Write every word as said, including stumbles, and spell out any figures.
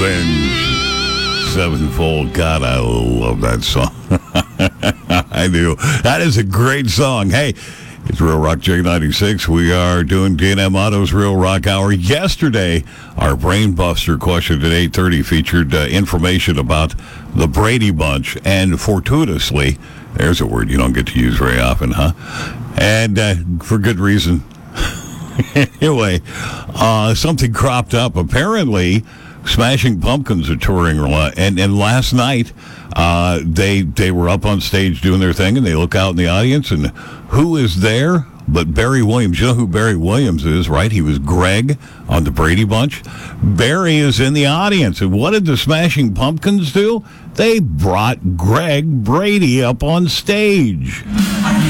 Avenged Sevenfold. God, I love that song. I do. That is a great song. Hey, it's Real Rock J ninety-six. We are doing D and M Auto's Real Rock Hour. Yesterday, our Brain Buster question at eight thirty featured uh, information about the Brady Bunch, and fortuitously, there's a word you don't get to use very often, huh? And uh, for good reason. Anyway, uh, something cropped up. Apparently, Smashing Pumpkins are touring a lot, and, and last night uh, they they were up on stage doing their thing, and they look out in the audience, and who is there but Barry Williams? You know who Barry Williams is, right? He was Greg on the Brady Bunch. Barry is in the audience, and what did the Smashing Pumpkins do? They brought Greg Brady up on stage.